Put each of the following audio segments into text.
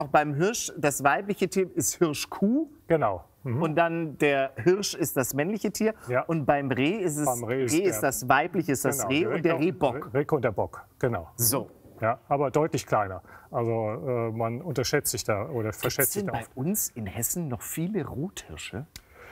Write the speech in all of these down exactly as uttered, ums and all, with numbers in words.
auch beim Hirsch, das weibliche Tier ist Hirschkuh. Genau. Mhm. Und dann der Hirsch ist das männliche Tier. Ja. Und beim Reh ist es Beim Reh ist, Reh der, ist das weibliche, ist das genau, Reh und der Rehbock. Reh und der Bock, genau. So. Ja, aber deutlich kleiner. Also äh, man unterschätzt sich da oder verschätzt sich Sind da. bei uns in Hessen noch viele Rothirsche?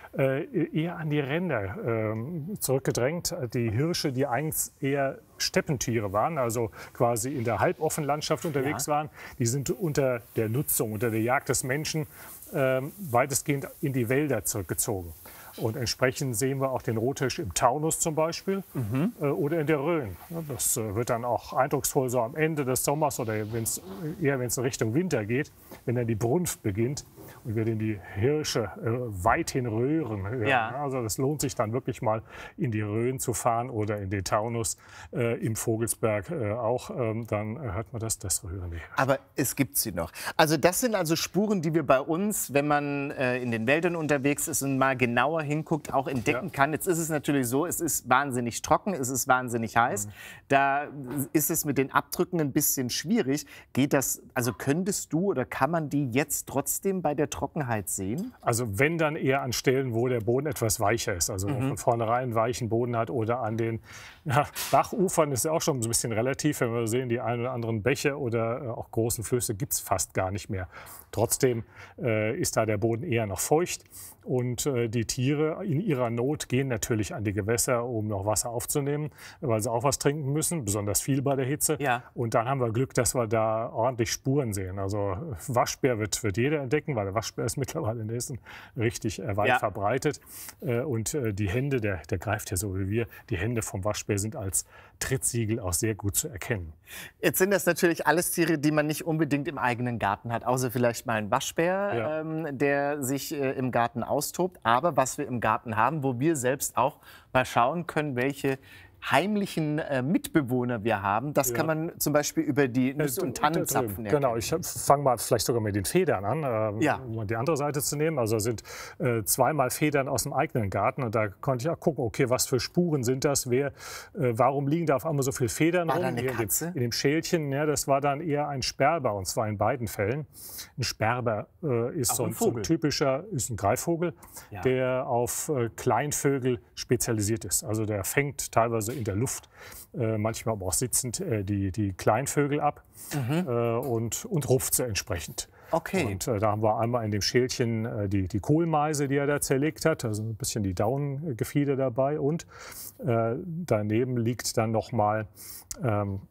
Äh, eher an die Ränder äh, zurückgedrängt. Die Hirsche, die eigentlich eher Steppentiere waren, also quasi in der Halboffenlandschaft unterwegs Ja. waren, die sind unter der Nutzung, unter der Jagd des Menschen äh, weitestgehend in die Wälder zurückgezogen. Und entsprechend sehen wir auch den Rothirsch im Taunus zum Beispiel mhm. äh, oder in der Rhön. Das äh, wird dann auch eindrucksvoll so am Ende des Sommers oder wenn's, eher wenn es in Richtung Winter geht, wenn dann die Brunft beginnt und wir dann die Hirsche äh, weithin röhren hören. Ja. Also das lohnt sich dann wirklich mal in die Rhön zu fahren oder in den Taunus, äh, im Vogelsberg äh, auch. Ähm, dann hört man das, das Röhren. Aber es gibt sie noch. Also das sind also Spuren, die wir bei uns, wenn man äh, in den Wäldern unterwegs ist und mal genauer hinguckt, auch entdecken Ja. kann. Jetzt ist es natürlich so, es ist wahnsinnig trocken, es ist wahnsinnig heiß. Mhm. Da ist es mit den Abdrücken ein bisschen schwierig. Geht das, also könntest du oder kann man die jetzt trotzdem bei der Trockenheit sehen? Also wenn, dann eher an Stellen, wo der Boden etwas weicher ist. Also mhm. von vornherein einen weichen Boden hat oder an den ja, Bachufern ist ja auch schon ein bisschen relativ. Wenn wir sehen, die ein oder anderen Bäche oder äh, auch großen Flüsse gibt es fast gar nicht mehr. Trotzdem äh, ist da der Boden eher noch feucht. Und äh, die Tiere in ihrer Not gehen natürlich an die Gewässer, um noch Wasser aufzunehmen, weil sie auch was trinken müssen, besonders viel bei der Hitze. Ja. Und dann haben wir Glück, dass wir da ordentlich Spuren sehen. Also Waschbär wird, wird jeder entdecken, weil der Waschbär ist mittlerweile in Hessen richtig äh, weit Ja. verbreitet. Äh, und äh, die Hände, der, der greift ja so wie wir, die Hände vom Waschbär sind als Trittsiegel auch sehr gut zu erkennen. Jetzt sind das natürlich alles Tiere, die man nicht unbedingt im eigenen Garten hat, außer vielleicht mal ein Waschbär, Ja. ähm, der sich äh, im Garten austobt. Aber was wir im Garten haben, wo wir selbst auch mal schauen können, welche heimlichen äh, Mitbewohner wir haben, das Ja. kann man zum Beispiel über die Nüsse- und Tannenzapfen erkennen. Genau, ich fange mal vielleicht sogar mit den Federn an, äh, Ja. um die andere Seite zu nehmen. Also es sind äh, zweimal Federn aus dem eigenen Garten und da konnte ich auch gucken, okay, was für Spuren sind das, wer, äh, warum liegen da auf einmal so viele Federn War rum? da eine Hier Katze? In, dem, in dem Schälchen, ja, das war dann eher ein Sperber und zwar in beiden Fällen. Ein Sperber äh, ist Auch so ein ein, so ein Vogel. typischer, ist ein Greifvogel, Ja. der auf äh, Kleinvögel spezialisiert ist. Also der fängt teilweise in der Luft, äh, manchmal aber auch sitzend, äh, die, die Kleinvögel ab Mhm. äh, und, und ruft sie entsprechend. Okay. Und äh, da haben wir einmal in dem Schälchen äh, die, die Kohlmeise, die er da zerlegt hat, also ein bisschen die Daunengefieder dabei. Und äh, daneben liegt dann noch mal ähm,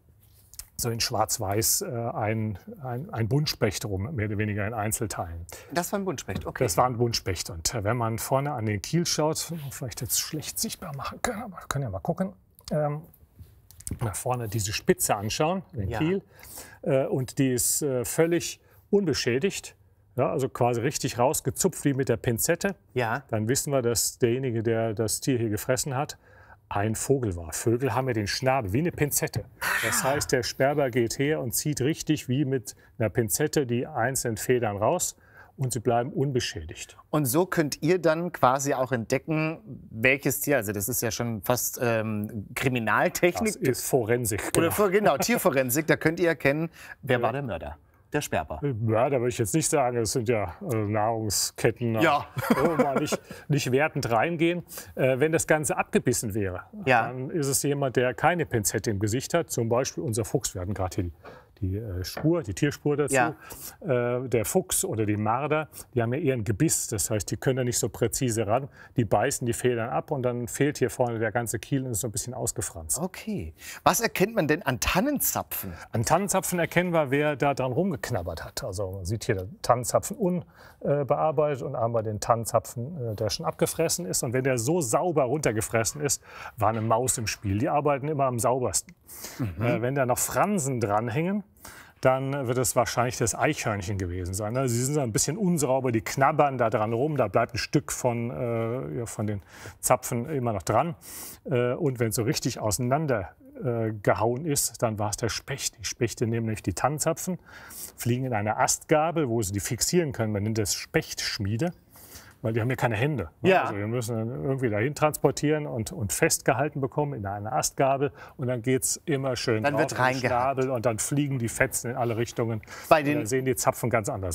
so in Schwarz-Weiß äh, ein, ein, ein Buntspecht rum, mehr oder weniger in Einzelteilen. Das war ein Buntspecht, okay. Das war ein Buntspecht. Und äh, wenn man vorne an den Kiel schaut, vielleicht jetzt schlecht sichtbar machen können, aber wir können ja mal gucken. Ähm, nach vorne diese Spitze anschauen, den Ja. Kiel. Äh, und die ist äh, völlig unbeschädigt. Ja, also quasi richtig rausgezupft wie mit der Pinzette. Ja. Dann wissen wir, dass derjenige, der das Tier hier gefressen hat, ein Vogel war. Vögel haben ja den Schnabel wie eine Pinzette. Das heißt, der Sperber geht her und zieht richtig wie mit einer Pinzette die einzelnen Federn raus und sie bleiben unbeschädigt. Und so könnt ihr dann quasi auch entdecken, welches Tier, also das ist ja schon fast ähm, Kriminaltechnik. Das ist Forensik. Oder Genau. vor, genau, Tierforensik, da könnt ihr erkennen, wer war der Mörder. Der Sperber. Ja, da würde ich jetzt nicht sagen, es sind ja äh, Nahrungsketten, äh, Ja. wo wir mal nicht, nicht wertend reingehen. Äh, wenn das Ganze abgebissen wäre, Ja. dann ist es jemand, der keine Pinzette im Gesicht hat. Zum Beispiel unser Fuchs, wir hatten gerade hier die, die äh, Spur, die Tierspur dazu. Ja. Äh, der Fuchs oder die Marder, die haben ja eher ein Gebiss, das heißt, die können da nicht so präzise ran. Die beißen die Federn ab und dann fehlt hier vorne der ganze Kiel und ist so ein bisschen ausgefranst. Okay. Was erkennt man denn an Tannenzapfen? An Tannenzapfen erkennen wir, wer da dran rumgeknabbert hat. Also man sieht hier den Tannenzapfen unbearbeitet und einmal den Tannenzapfen, äh, der schon abgefressen ist. Und wenn der so sauber runtergefressen ist, war eine Maus im Spiel. Die arbeiten immer am saubersten. Mhm. Äh, wenn da noch Fransen dranhängen, dann wird es wahrscheinlich das Eichhörnchen gewesen sein. Also sie sind ein bisschen unsauber, die knabbern da dran rum, da bleibt ein Stück von, äh, ja, von den Zapfen immer noch dran. Äh, und wenn es so richtig auseinander äh, gehauen ist, dann war es der Specht. Die Spechte nehmen nämlich die Tannenzapfen, fliegen in eine Astgabel, wo sie die fixieren können. Man nennt das Spechtschmiede. Weil die haben ja keine Hände. Ja. Also wir müssen dann irgendwie dahin transportieren und, und festgehalten bekommen in eine Astgabel. Und dann geht es immer schön Dann drauf wird in den reingehakt. Schnabel und dann fliegen die Fetzen in alle Richtungen. Bei Und den dann sehen die Zapfen ganz anders